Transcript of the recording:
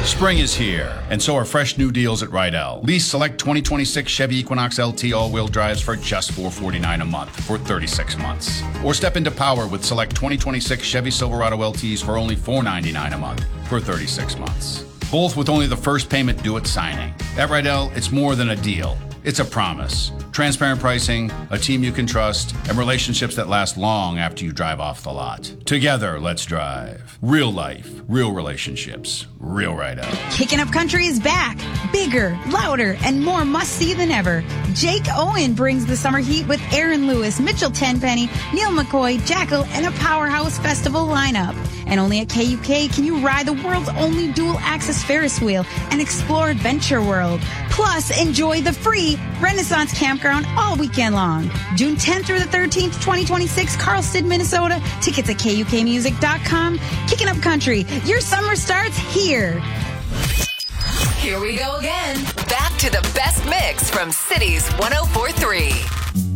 Spring is here, and so are fresh new deals at Rydell. Lease select 2026 Chevy Equinox LT all-wheel drives for just $449 a month for 36 months. Or step into power with select 2026 Chevy Silverado LTs for only $499 a month for 36 months. Both with only the first payment due at signing. At Rydell, it's more than a deal. It's a promise. Transparent pricing, a team you can trust, and relationships that last long after you drive off the lot. Together, let's drive. Real life, real relationships, real Rydell. Kicking Up Country is back. Bigger, louder, and more must-see than ever. Jake Owen brings the summer heat with Aaron Lewis, Mitchell Tenpenny, Neil McCoy, Jackal, and a powerhouse festival lineup. And only at KUK can you ride the world's only dual-axis Ferris wheel and explore Adventure World. Plus, enjoy the free Renaissance Campground all weekend long. June 10th through the 13th, 2026, Carlston, Minnesota. Tickets at KUKmusic.com. Kicking Up Country. Your summer starts here. Here we go again. Back to the best mix from Cities 104.3.